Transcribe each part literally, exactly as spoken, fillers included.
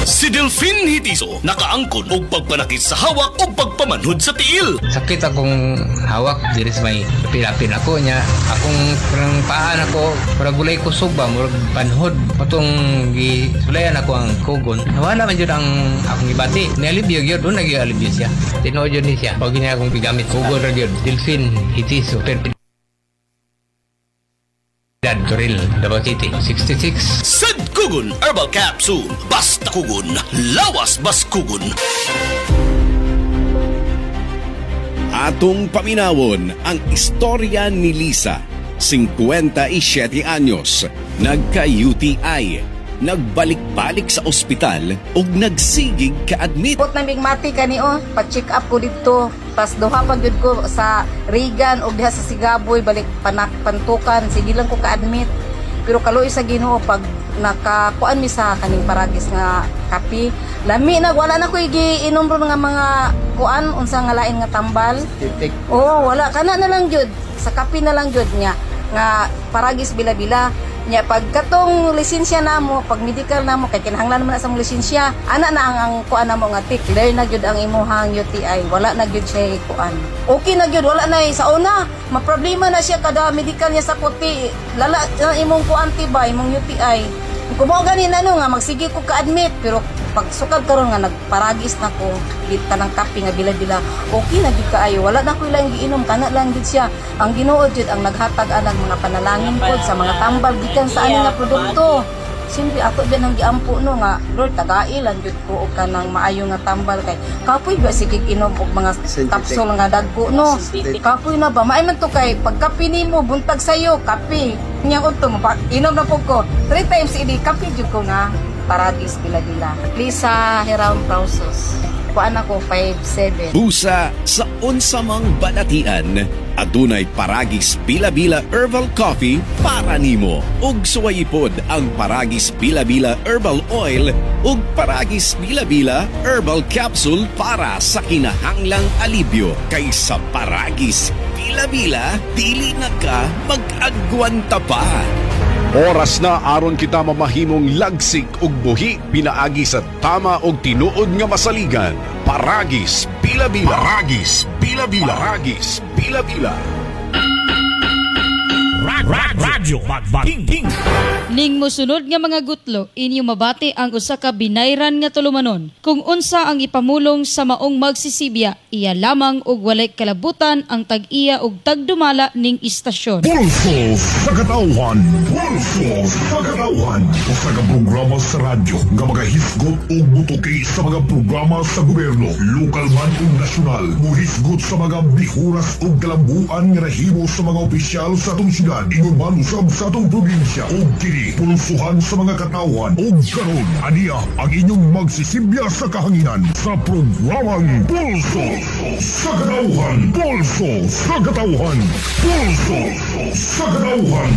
Si Delfin Hitiso nakaangkon og pagpanakit sa hawak o pagpamanhod sa tiil. Sakit akong hawak diri sa may pilapin ako niya. Akong parang paan ako, parang gulay kusog ba, murag panhod. Patong gisulayan ako ang kugon. Nawala man yun ang akong ibati. Nialibyo yun, doon nag-ialibyo siya. Tinood yun niya. Pag niya akong pigamit, kugon rin yun. Delfin Hitiso. Perfect. Toril, Davao City, sixty-six. Sad Kugon Herbal Capsule. Basta kugon, lawas bas kugon. Atong paminawon ang istorya ni Lisa, fifty-seven anyos, nagka-U T I, nagbalik-balik sa ospital ug nagsigig ka-admit. Put na mati kani o, pa-check up ko dito. Pas duha pa gyud ko sa Regan ug diha sa Sigaboy balik panak pantukan, sige lang ko ka-admit. Pero kaloy sa Ginoo pag nakakuan mi sa kaning paragis nga kapi, lami na wala na ko giinom ron nga mga kuan unsa nga lain nga tambal. Oo, wala kana na lang gyud sa kapi na lang gyud nya nga paragis bila-bila. Nya pag katong lisensya namo, pag medical namo kay kinahanglan man sa mong lisensya, ana na ang, ang kuan namo nga tik, clear na gyud ang imuhang U T I, wala na gyud siya kuan. Okay na gyud, wala na sa una, maproblema na siya kada medical niya sa kuti. Lala na imong kuan tiba, imong U T I. Kung mo gani na no nga magsige ko ka-admit, pero pag sukad karon nga nagparagis na ko kita ng kape nga bila-bila, okay na gyud kaayo, wala na ko ilang giinom, kana lang gyud siya. Ang Ginoo jud ang naghatag anang mga panalangin pod sa mga tambal gikan sa ani nga produkto. Simple ato din ang giampo no nga Lord tagailan jud ko og kanang maayo nga tambal kay kapoy ba sige inom og mga capsule nga dagko no. Kapoy na ba maay man to kay pagkape nimo buntag sayo kape nya udto inom na pud ko three times idi kape jud ko nga paragis bila-bila. Lisa Hiram Pausos. Kuan ako five seven. Busa sa unsamang banatian, adunay Paragis Bila-Bila Herbal Coffee para nimo. Ug suwayipod ang Paragis Bila-Bila Herbal Oil ug Paragis Bila-Bila Herbal Capsule para sa kinahanglang alibyo. Kaysa Paragis Bila-Bila, dili na ka mag-agwanta pa. Oras na aron kita mamahimong lagsik ug buhi pinaagi sa tama og tinuod nga masaligan. Paragis Bila-Bila. Paragis Bila-Bila. Paragis Bila-Bila. Radyo Magbating. Ning mosunod nga mga gutlo, inyo mabati ang usa ka binayran nga tulumanon. Kung unsa ang ipamulong sa maong magsisibya, iya lamang og walay kalabutan ang tag-iya og tagdumala ning istasyon. Pulso sa katauhan. Pulso sa katauhan. Usa ka programa sa radyo nga magahisgot og butuki sa mga programa sa gobyerno, lokal man ug nasyonal. Muhisgot sa mga bihuras ug kalambuan nga nahimo sa mga opisyal sa atong syudad, ingon malusab sa atong probinsya ug kini pulsuhan sa mga katawan ug karon aniya ang inyong magsisibya sa kahanginan sa programang Pulso sa Katauhan. Pulso sa Katauhan. Pulso sa Katauhan.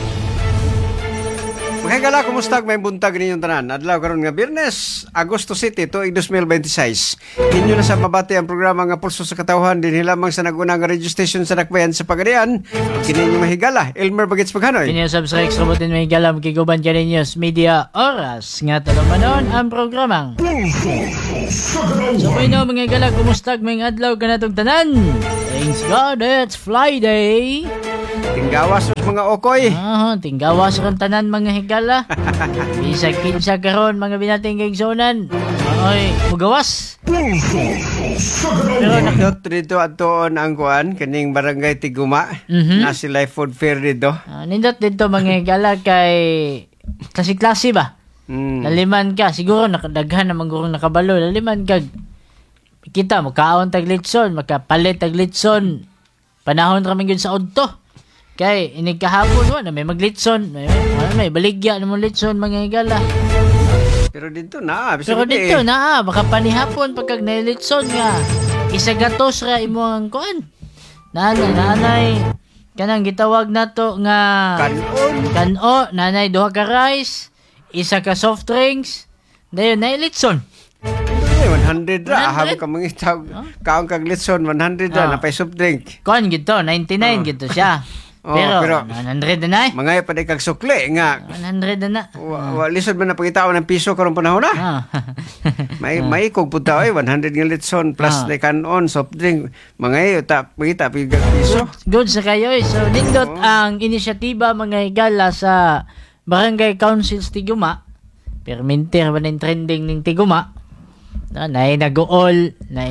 Mga gala, kumusta may buntag ninyong tanan? Adlaw karon nga Biyernes, Agosto City, tuig twenty twenty-six. Inyo na sa mabati ang programa nga Pulso sa Katauhan din lamang sa nagunang radio station sa Dakbayan sa Pagadian. Kini niyo mahigala, Elmer Bagets Paghanoy. Kini sa extra butin mahigala makiguban kini news media oras nga talumanon ang programang Pulso sa Katauhan. So no mga gala, kumusta may adlaw kanatong tanan? Thanks God, it's Friday. Tinggawas sa mga okoy. Ah, tinggawas ang tanan mga higala. Bisag kinsa karon mga binating igsonan. Ay, mugawas. Pulso sa Katauhan. Pero nakadot dito atoon ang kuan kaning barangay Tiguma. Mm-hmm. Na sila food fair dito. Ah, nindot dito mga higala kay klase-klase ba? Mm. Laliman ka, siguro nakadaghan naman gurong nakabalo. Laliman ka. Kita mo kaon taglitson, makapalit taglitson. Panahon ra man gyud sa udto. Kay inig kahapon wa na may maglitson, may, may, may baligya namon litson mga higala. Pero dito na, Pero dito eh. na, baka panihapon pagkag nailitson nga. Isa gatos ra imo ang kuan. Nanay, nanay. Kanang gitawag nato nga kanon. Kano, nanay duha ka rice, isa ka soft drinks. Dayon nailitson. one hundred ra aham ka mga tawag. Kaon kag litson one hundred ra na pay soft drink. Kuan gito ninety-nine oh. Gito siya. Oh, pero, pero one hundred na na eh. mga pa kag sukli nga one hundred na na. wa, wa lisod man na pangitaon ng piso karong panahon na. Ah. may may kog punta oy one hundred nga litson plus Ah. na kanon soft drink mga ta pangita pig piso. Good sa kayo eh. So, nindot ang inisyatiba mga higala sa Barangay Councils Tiguma. Perminter ba ng trending ng Tiguma? Na, na nag-all, na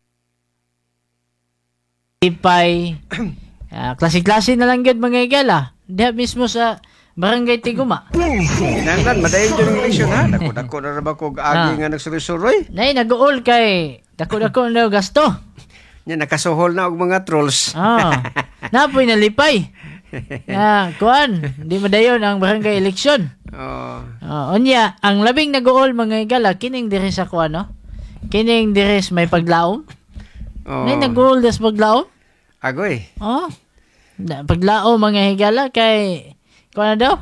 inalipay. uh, klase-klase na lang yun mga higala. Diha mismo sa Barangay Tiguma. Kinanglan madayon jud ang eleksyon ha. Dako-dako na ra ba kog agi Ah. nga nagsuroy-suroy. Na nag-all kay dako-dako na gasto. Nya nakasuhol na og mga trolls. Ah. Napoy nalipay. Ah, kuan, di madayon ang barangay eleksyon. Oh. Uh, unya, ang labing nag-uol mga higala, kining dire sa kuan, no? Kining dire sa may paglaom. Oh. Nay nag-uol des paglaom? Agoy. Oh. Na, paglaom mga higala kay kuan na daw?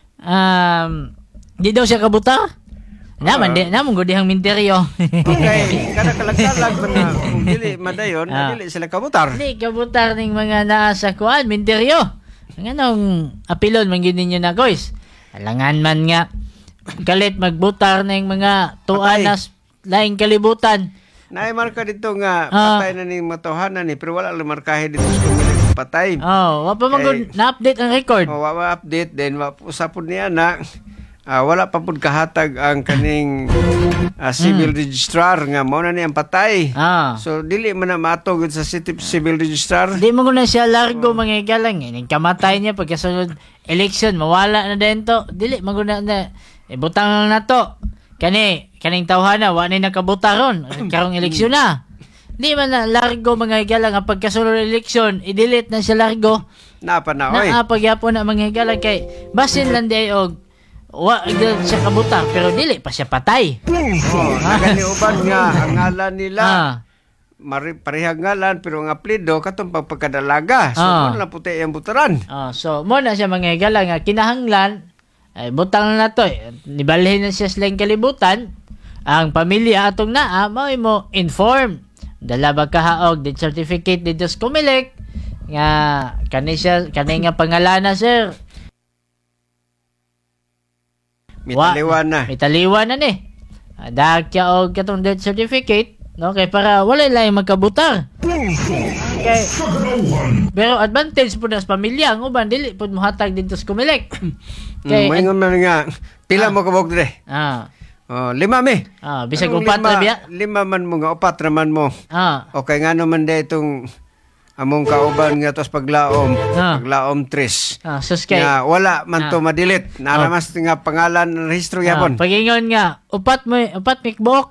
Um, di daw siya kabutar? Naman, di, naman ko dihang minteryo. Okay, kada kalagkalag man na kung dili madayon, Ah. dili sila kabutar. Di, kabutar ning mga naa sa kuan, minteryo. Ang anong apilon man gid ninyo na, guys? Alangan man nga, kalit magbutar ng mga tuanas, laing kalibutan. Naay marka dito nga Ah. patay na ni matohanan ni pero wala lang markahe dito sa kumilig patay. Oh, wa pa man Eh, gud na-update ang record. O wa wa update then wa usapon niya na ah, wala pa pud kahatag ang kaning ah, civil registrar nga mao na ni ang patay. Hmm. Ah. So dili man na matog sa city civil registrar. Di mo na siya largo mga igalang. Eh, kamatay niya pagkasunod election, mawala na dento. Dili, maguna na. Eh, butang lang na to. Kani, kaning tawhana, wa na nakabutaron. Karong eleksyon na. Di man na largo mga igalang. Ang pagkasunod eleksyon, i-delete na siya largo. Napa na oy. Naapagyapon na mga igalang kay basin lang di og wa gyud siya kabutang pero dili pa siya patay. Oh, nagani uban nga ang ngalan nila. Ah. Mari parehang ngalan pero ang apelyido katong pagpagkadalaga. So Ah. ano na puti ang butaran. Oh, so mo na siya mga higala nga kinahanglan ay butang na to eh. Nibalhin na siya silang kalibutan ang pamilya atong naa mao mo inform dala ba kahaog death certificate dito sa Comelec nga kani siya kani nga pangalana sir Mitaliwan na. mitaliwan na ni dagkya og katong death certificate no kay para wala lang magkabutar kay pero advantage po na sa pamilya ang uban dili pud mohatag dito sa Comelec Kay mm, moingon man nga pila mo kabog dire. ah Oh, lima mi. ah bisag Anong upat lima, na biya Lima man mo nga upat naman mo. ah Okay nga naman de itong among kauban nga tos paglaom, Ah. paglaom tres. ah sus kay Nga wala man to Ah. madilit. Naramas nga pangalan ng rehistro ah, yapon. pagingon nga upat mo upat mikbok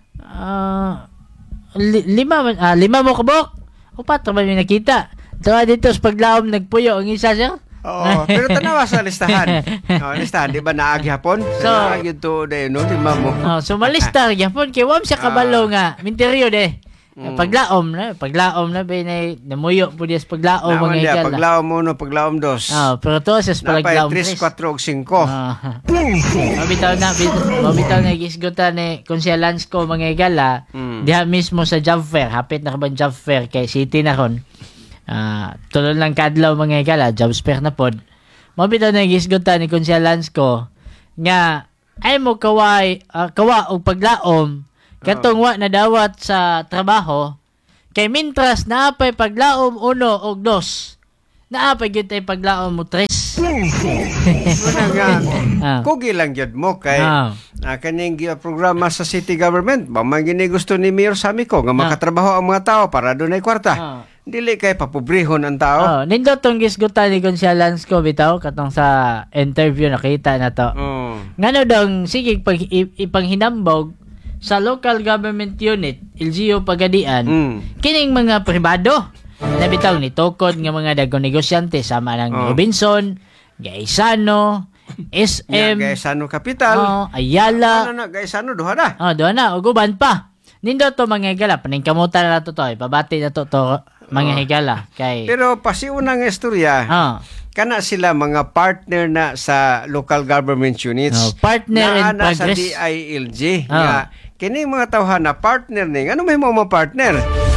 ah li, lima man- ah, lima mo kabok upat ra man yung nakita tawa dito sa paglaom nagpuyo ang isa siya. Oo, pero tanawa sa listahan. Oh, listahan di ba naagi hapon? So- So, naagi to de no lima mo. Oh, so malista gyapon kay wam siya kabalo nga minteryo de. Mm. Paglaom na, paglaom na ba na namuyo po diya sa paglaom Naman mga dia igala. paglaom uno, paglaom dos. Ah, pero to sa Napay paglaom tres, cuatro ug cinco. Ah. Mabitaw na, bit- mabitaw na gisgutan ni Konsyalans ko mga igala. Mm. Diha mismo sa job fair, hapit na kaban job fair kay city na ron. Ah, tulon lang kadlaw mga igala, job fair na pod. Mabitaw na gisgutan ni Konsyalans ko nga ay mo kaway ah, kawa og paglaom katong wa na dawat sa trabaho kay mintras naapay paglaom uno og dos naapay gyud tay paglaom mo tres. Wala nga. Ah. Kugi lang jud mo kay Ah. ah, kaning gi- programa sa city government. Ba man gini gusto ni Mayor Samico nga makatrabaho ang mga tao para dunay kwarta. Ah. Dili kay papobrehon ang tao. Oh, nindot tong gisgutan ni Gonzalez ko bitaw katong sa interview nakita na to. Oh. Ngano dong sige pag i- ipanghinambog sa local government unit L G U Pagadian Mm. kining mga pribado na bitaw ni tukod nga mga dagong negosyante sama ng Oh. Robinson, Gaisano, S Nga M, Gaisano Capital. oh, Ayala, Ano na Gaisano duha na. oh, doon na, ug uban pa. Nindot to mga higala, paningkamutan na to to, ipabati na to to mga higala kay Pero pasiunang istorya, ah, kana sila mga partner na sa local government units. Oh, partner in na sa progress. D I L G. Ah. Nga, kini mga tawhan na partner ning. Ano may mga partner?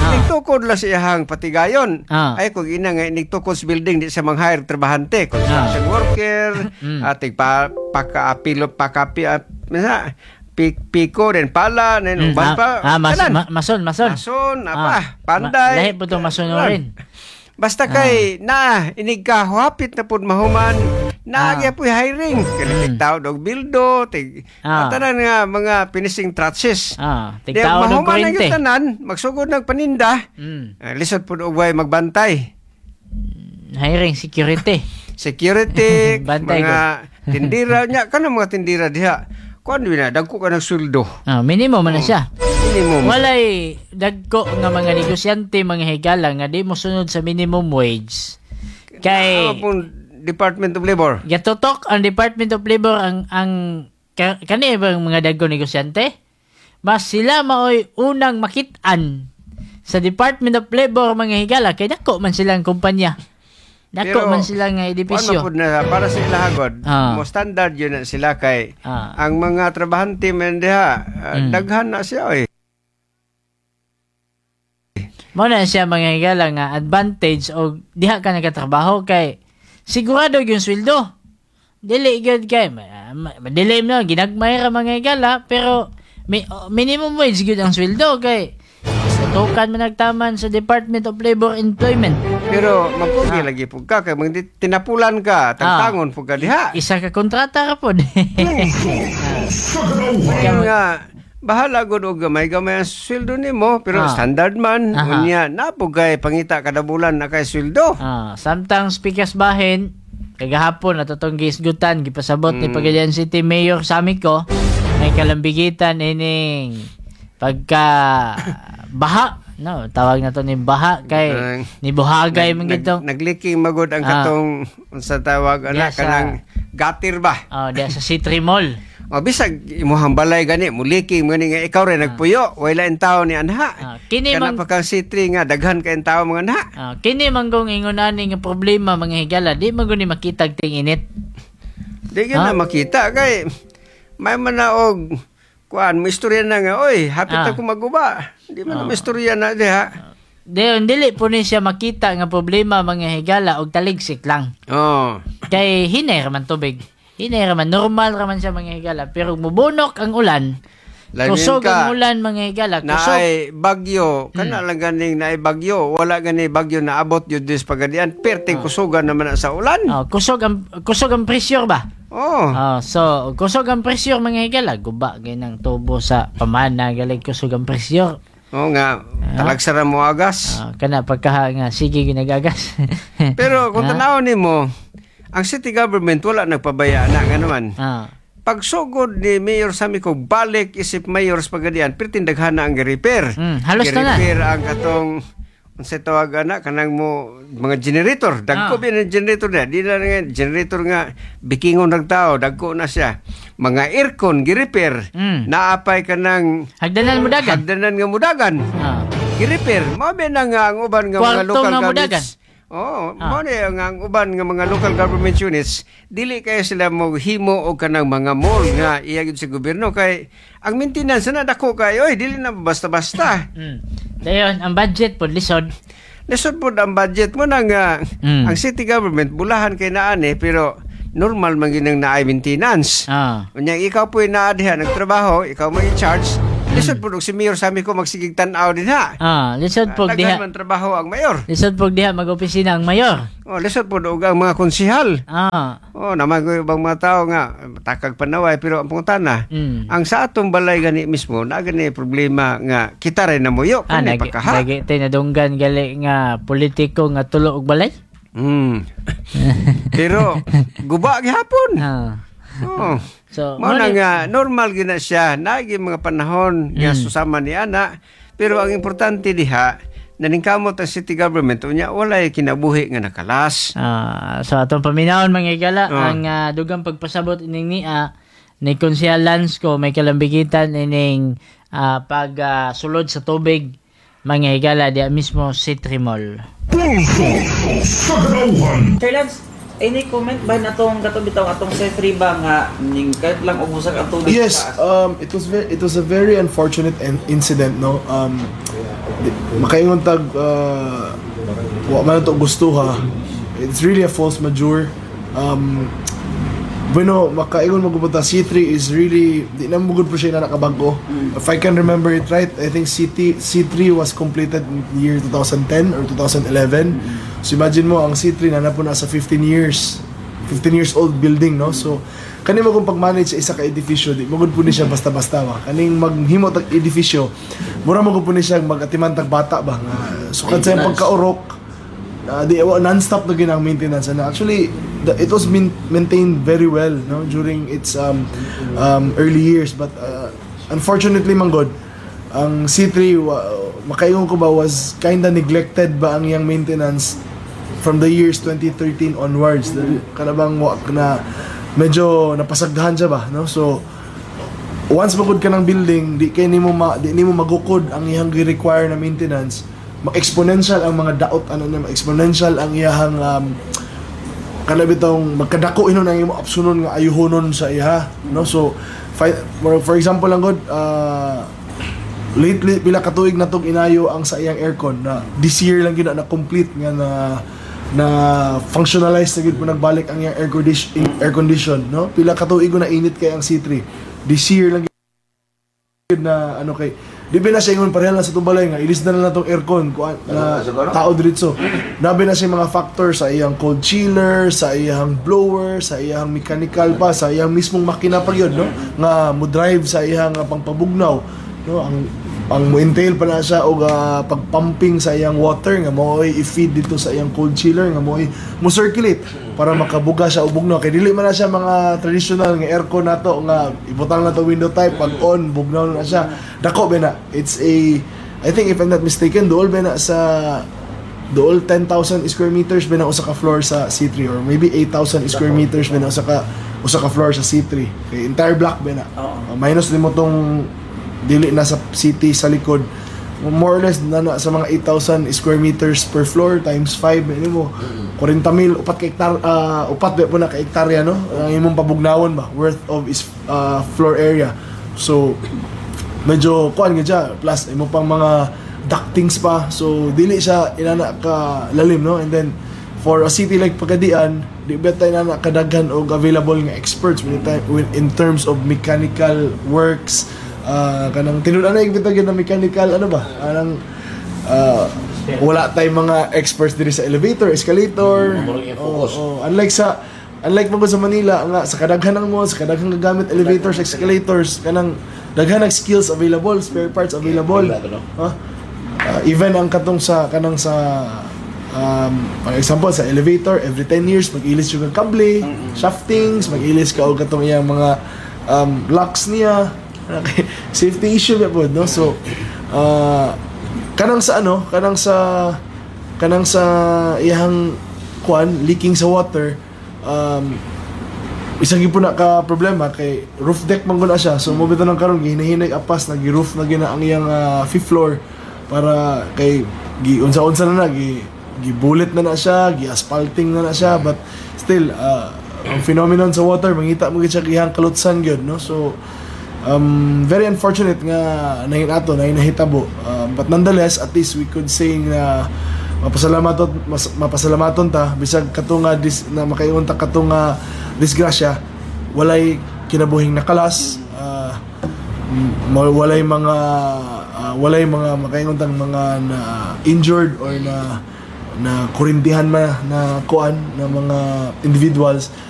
Ah. Nagtukod la siyahang patigayon. Ah. Ay kung ina nga nagtukod sa building di sa mga hire trabahante, construction Ah. worker, Mm. ating pa pakaapilo pakapi uh, pik, piko den pala nen Mm, uban ah, pa. ah, mas, kanan. ma- mason, mason. Mason, apa, Ah, panday. Ma- lahi po itong mason rin. Basta kay na inig ka hapit na pud mahuman na Ah. po hiring kani Mm. tao dog bildo tig Ah. tanan nga mga finishing touches. Ah, Di tigtao ng mahuman na kurente. yung tanan magsugod ng paninda. Mm. Uh, lisod pud og way magbantay. Hiring security. Security, Bantay mga tindira nya kanang mga tindira diha. Kuan na dagko ka ng sweldo. Ah, minimum man na siya. Minimum. Walay dagko nga mga negosyante, mga higala nga di mo sunod sa minimum wage. Kay Ano pong Department of Labor. gatutok ang Department of Labor ang ang ka, kani bang mga dagko negosyante? Mas sila maoy unang makit-an sa Department of Labor mga higala kay dako man silang kumpanya. Dako Pero, man sila nga Kuan edifisyo. mapud na para sa ilahagod. Ah. Mo standard yun na sila kay Ah. ang mga trabahante man diha uh, Mm. daghan na siya oy. Mao na siya mga higala nga advantage o diha ka nagatrabaho kay sigurado yung sweldo. Dili gyud kay ma- ma- madili na ginagmay ra mga higala pero mi, oh, minimum wage gyud ang sweldo kay tutukan man nagtaman sa Department of Labor Employment. Pero mapugi Ah. lagi pug ka kay mga di- tinapulan ka tagtangon pug ka diha. Isa ka kontrata ra pod. Sa katauhan. Kaya nga bahala gud og gamay-gamay ang sweldo nimo pero Ah. standard man Aha. unya napugay pangita kada bulan na kay sweldo. Ah, samtang speakers bahin kagahapon natutong gisgutan gipasabot ni Mm. Pagadian City Mayor Samiko may kalambigitan ining pagka baha no tawag na to ni baha kay Ah. ni buhagay man Nag- gitong nagliking magod ang Ah. katong unsa tawag ana Diha sa- kanang gatir ba. oh diya sa Citri Mall. O bisag imuhang balay gani muliking mo ni nga ikaw rin nagpuyo wala en tao ni anha. Ah, kini Kana man pa kang sitri nga daghan ka en tao mga anha. ah, kini man gong ingon ani nga problema mga higala di man gud ni makitag ting init. Di gyud na Ah. makita kay may man na og kuan mo istorya na nga oy hapit Ah. ako maguba. Di man Ah. na istorya na diha. Dayon dili po ni siya makita nga problema mga higala og taligsik lang. Oh. Kay hinay raman tubig. Hinay raman normal raman siya mga higala pero mubunok ang ulan. Lamin Kusog ka. ang ulan mga higala. Na Kusog. ay bagyo, kana Hmm. lang ganing na ay bagyo, wala gani bagyo na abot yun dis pagadian, perting kusugan naman na sa ulan. Oh, kusog ang kusog ang pressure ba? Oh. Oh, so kusog ang pressure mga higala. Guba ganang tubo sa pamana galing kusog ang pressure. Oo nga, talagsara mo agas. Ah, kana pagka nga sige ginagagas. Pero kung Ah. tanaw nimo, ang city government wala nagpabaya na nga naman. Ah. Pagsugod ni Mayor Samiko, balik isip mayor sa pagadian, pertindaghan na ang repair. Mm, halos na na. repair ang katong unsa tawag ana kanang mo mga generator. Dagko Ah. ba ng generator na? Di na nga generator nga bikingon nagtao, dagko na siya. Mga aircon gi-repair. Mm. Naapay kanang Hagdanan mo dagan. hagdanan nga mudagan. Ah. Gi-repair. Mao ba na nga ang uban nga mga Kwarto local nga governments. Oo, Ah. mao ni ang, ang uban nga mga local government units dili kay sila mo himo og kanang mga mall nga iya gyud sa gobyerno kay ang maintenance na dako kay oy dili na basta-basta. Mm. Dayon ang budget pod lisod. Lisod pod ang budget mo na nga Mm. ang city government bulahan kay naani pero normal man gyud ang naay maintenance. Ah. Unya ikaw po'y naa diha nagtrabaho, ikaw mo i-charge. Lisod pod og si Mayor Sami ko magsigig tan-aw din ha. Ah, lisod pog Daghan diha. man trabaho ang mayor. Lisod pog diha mag-opisina ang mayor. Oh, lisod pod og ang mga konsihal. Ah. Oh, naman ko ibang mga tao nga takag panaway pero ang pungtana. Mm. Ang sa atong balay gani mismo na gani problema nga kita rin na muyo Ah, kani nagi, pagkaha. nagi tinadunggan gali nga politiko nga tulo og balay. Hmm. Pero guba gihapon. Ah. Oh. So, Mao na muna- nga normal gina siya nagi mga panahon nga Mm. susama ni ana pero ang importante diha naningkamot ang city government unya walay kinabuhi nga nakalas. Ah, so atong paminawon mga higala Oh. ang ah, dugang pagpasabot ining niya ni Konsehal Lance ko may kalambigitan ining ah, pag ah, sulod sa tubig mga higala diya mismo Citri Mall. Pulso sa katauhan. Sir Lance, Any comment ba na tong katong bitaw atong Sefri ba nga ning kahit lang ubusag ang tubig Yes, sa taas? um, it was very, it was a very unfortunate in- incident, no. Um, di- makaingon tag uh, wa man to gusto ha. It's really a force majeure. Um, bueno, makaingon magpupunta C three is really di na mugod po siya na nakabago. If I can remember it right, I think C T C three was completed in the year twenty ten or twenty eleven. So imagine mo ang C three na na po nasa fifteen years. fifteen years old building, no? So kani mo kung pag-manage sa isa ka edifisyo, di magud po ni siya basta-basta ba. Kaning maghimo tag edifisyo, mura mo po ni siya mag-atiman tag bata ba nga sukad sa iyang pagkaurok. Uh, di wa non-stop na ginang maintenance and actually the, it was min- maintained very well, no, during its um, um, early years, but uh, unfortunately manggod ang C three wa, makaingon ko ba was kinda neglected ba ang iyang maintenance from the years twenty thirteen onwards. Kanabang wa na medyo napasagdahan siya ba, no? So once magud ka ng building, di kay nimo ma, di nimo magukod ang iyang gi-require na maintenance, ma-exponential ang mga daot, ano na, exponential ang iyang um, kana bitong magkadako ino nang imo optionon nga ayuhonon sa iya, no? So fi- for, for example lang god, uh, lately pila ka tuig na tong inayo ang sa iyang aircon na this year lang gyud na complete nga na na functionalize na gyud po nagbalik ang iyang air condition, air condition, no? Pila ka tuig na init kay ang C three this year lang gyud na ano kay di ba na siya ingon pareha lang sa tumbalay nga ilis na lang na tong aircon kuan na tao diretso. Nabi na siya mga factor sa iyang cold chiller, sa iyang blower, sa iyang mechanical pa, sa iyang mismong makina pa yun, no, nga mo drive sa iyang uh, pangpabugnaw, no, ang ang mo entail pa na siya og uh, pagpumping sa iyang water nga mo i-feed dito sa iyang cold chiller nga mo mo circulate para makabuga siya og bugnaw kay dili man na siya mga traditional nga aircon nato nga ibutang na to window type pag on bugnaw na siya dako ba na. It's a, I think if I'm not mistaken, dool ba na sa dool ten thousand square meters ba na usa ka floor sa C three or maybe eight thousand square meters ba na usa ka usa ka floor sa C three kay entire block ba na. Uh, minus nimo tong dili na sa city sa likod, more or less na, na sa mga eight thousand square meters per floor times five ano mo forty mil upat ka hektar uh, upat ba po na ka hektarya, no, ang imong pabugnawon ba worth of is uh, floor area. So medyo kuan gyud siya plus imo pang mga ductings pa, so dili siya inana ka lalim, no. And then for a city like Pagadian, di ba tayo na kadaghan og available nga experts in terms of mechanical works. Uh, kanang tinudan na yung bitagyan na mechanical ano ba anang uh, wala tayong mga experts diri sa elevator, escalator. Oh, oh, unlike sa unlike mo sa Manila nga sa kadaghan ng malls, sa kadaghan gagamit elevators, escalators, kanang daghan ng skills available, spare parts available. Huh? Uh, even ang katong sa kanang sa um, for example sa elevator every ten years mag-ilis yung kable, shaftings, mag-ilis ka og katong iyang mga um, locks niya. Okay. Safety issue ba po, no? So uh, kanang sa ano kanang sa kanang sa iyang kuan leaking sa water, um, isang gipon na ka problema kay roof deck man guna siya, so mo bitaw nang karon gihinahinay apas na gi-roof na gina ang iyang uh, fifth floor para kay gi unsa-unsa na na gi gi-bullet na na siya, gi-asphalting na na siya, but still uh, ang phenomenon sa water mangita mo gid siya gihang kalutsan gyud, no. So Um, very unfortunate nga nahin ato na nahitabo, uh, but nonetheless at least we could say na mapasalamaton mas, mapasalamaton ta bisag katunga dis na makaingon ta katunga disgrasya walay kinabuhing nakalas, uh, walay mga uh, walay mga makaingon tang mga na injured or na na kurintihan ma na kuan na mga individuals.